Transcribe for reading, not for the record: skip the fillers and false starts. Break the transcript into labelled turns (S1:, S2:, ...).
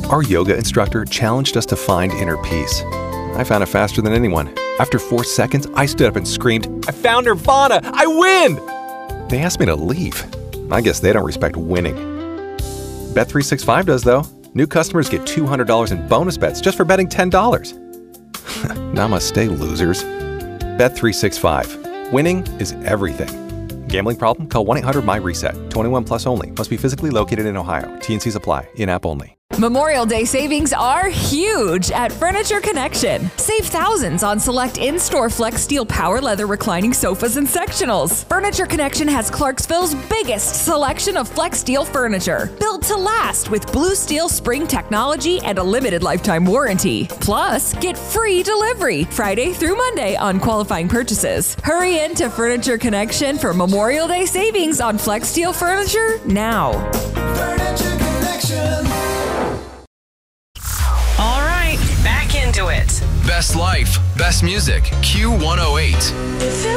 S1: Our yoga instructor challenged us to find inner peace. I found it faster than anyone. After 4 seconds, I stood up and screamed, "I found Nirvana! I win!" They asked me to leave. I guess they don't respect winning. Bet365 does, though. New customers get $200 in bonus bets just for betting $10. Namaste, losers. Bet365. Winning is everything. Gambling problem? Call 1-800-MY-RESET. 21 plus only. Must be physically located in Ohio. T&Cs apply. In-app only.
S2: Memorial Day savings are huge at Furniture Connection. Save thousands on select in-store Flex Steel Power Leather reclining sofas and sectionals. Furniture Connection has Clarksville's biggest selection of Flex Steel furniture, built to last with Blue Steel spring technology and a limited lifetime warranty. Plus, get free delivery Friday through Monday on qualifying purchases. Hurry in to Furniture Connection for Memorial Day savings on Flex Steel furniture now.
S3: Furniture Connection.
S4: All right, back into it.
S5: Best life, best music, Q108.